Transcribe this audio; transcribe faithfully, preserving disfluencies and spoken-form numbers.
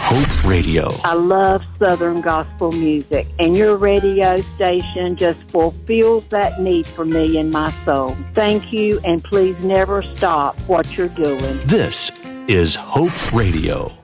Hope Radio. I love Southern gospel music, and your radio station just fulfills that need for me in my soul. Thank you, and please never stop what you're doing. This is Hope Radio.